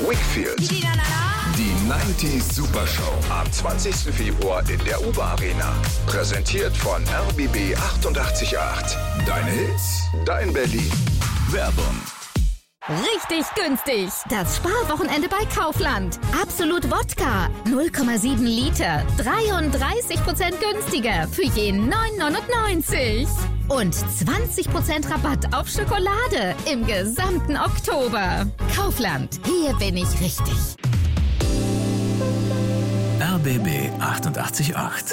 Wakefield. Die 90s Supershow am 20. Februar in der UBA Arena. Präsentiert von RBB 88.8. Deine Hits, dein Berlin. Werbung. Richtig günstig. Das Sparwochenende bei Kaufland. Absolut Wodka. 0,7 Liter. 33% günstiger. Für je 9,99. Und 20% Rabatt auf Schokolade im gesamten Oktober. Kaufland. Hier bin ich richtig. RBB 88.8.